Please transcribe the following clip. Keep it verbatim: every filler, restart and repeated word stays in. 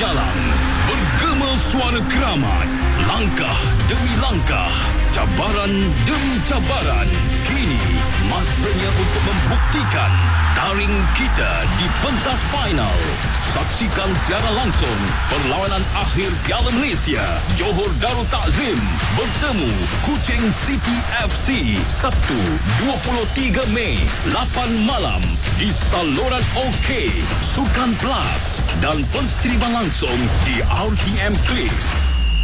menyalang, bergema suara keramat, langkah demi langkah, cabaran demi cabaran. Kini masanya untuk membuktikan taring kita di pentas final. Saksikan secara langsung perlawanan akhir Piala Malaysia Johor Darul Takzim bertemu Kuching City F C Sabtu dua puluh tiga Mei lapan malam di saluran OK, Sukan Plus dan penstriman langsung di R T M Click.